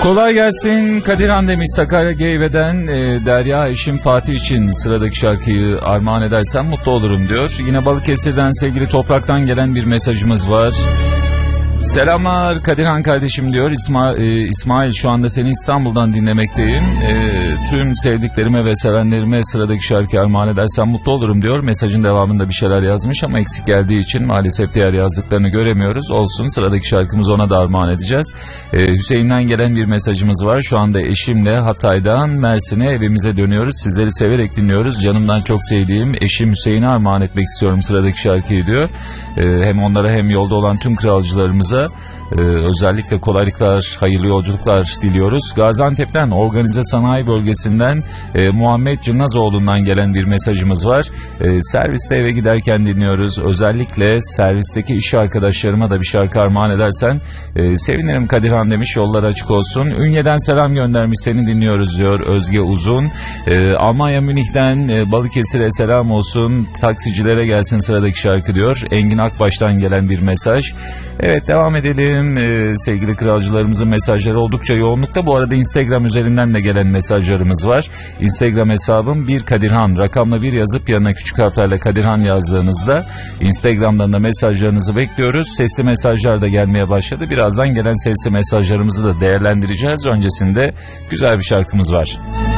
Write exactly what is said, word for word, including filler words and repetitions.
Kolay gelsin. Kadirhan demiş Sakarya Geyve'den. e, Derya eşim Fatih için sıradaki şarkıyı armağan edersem mutlu olurum diyor. Yine Balıkesir'den sevgili Toprak'tan gelen bir mesajımız var. Selamlar Kadirhan kardeşim diyor. İsmail, e, İsmail şu anda seni İstanbul'dan dinlemekteyim. E, tüm sevdiklerime ve sevenlerime sıradaki şarkıyı armağan edersem mutlu olurum diyor. Mesajın devamında bir şeyler yazmış ama eksik geldiği için maalesef diğer yazdıklarını göremiyoruz. Olsun, sıradaki şarkımızı ona da armağan edeceğiz. E, Hüseyin'den gelen bir mesajımız var. Şu anda eşimle Hatay'dan Mersin'e evimize dönüyoruz. Sizleri severek dinliyoruz. Canımdan çok sevdiğim eşim Hüseyin'e armağan etmek istiyorum sıradaki şarkıyı diyor. E, hem onlara hem yolda olan tüm kralcılarımıza Ee, özellikle kolaylıklar, hayırlı yolculuklar diliyoruz. Gaziantep'ten, organize sanayi bölgesinden e, Muhammed Cırnazoğlu'ndan gelen bir mesajımız var. E, serviste eve giderken dinliyoruz. Özellikle servisteki iş arkadaşlarıma da bir şarkı armağan edersen e, sevinirim Kadirhan demiş. Yollar açık olsun. Ünye'den selam göndermiş, seni dinliyoruz diyor Özge Uzun. E, Almanya Münih'ten e, Balıkesir'e selam olsun. Taksicilere gelsin sıradaki şarkı diyor. Engin Akbaş'tan gelen bir mesaj. Evet, devam edelim. Ee, sevgili kralcılarımızın mesajları oldukça yoğunlukta. Bu arada Instagram üzerinden de gelen mesajlarımız var. Instagram hesabım bir Kadirhan, rakamla bir yazıp yanına küçük harflerle Kadirhan yazdığınızda Instagram'dan da mesajlarınızı bekliyoruz. Sesli mesajlar da gelmeye başladı. Birazdan gelen sesli mesajlarımızı da değerlendireceğiz. Öncesinde güzel bir şarkımız var.